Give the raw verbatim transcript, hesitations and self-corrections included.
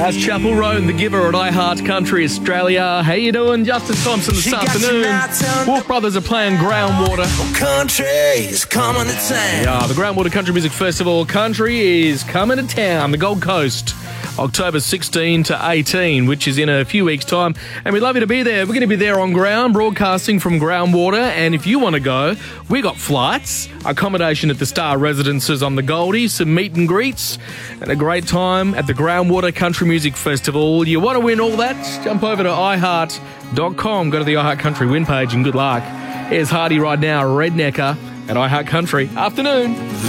Guys, Chapel Roan, the giver at iHeart Country Australia. How you doing? Justin Thompson this afternoon. Wolf Brothers are playing Groundwater. Country is coming to town. Yeah, the Groundwater Country Music Festival Country is coming to town, the Gold Coast, October sixteenth to eighteenth, which is in a few weeks' time. And we'd love you to be there. We're going to be there on ground, broadcasting from Groundwater. And if you want to go, we got flights, accommodation at the Star Residences on the Goldie, some meet and greets, and a great time at the Groundwater Country Music Festival. You want to win all that? Jump over to i heart dot com. Go to the iHeart Country win page and good luck. Here's Hardy right now, Rednecker at iHeart Country. Afternoon.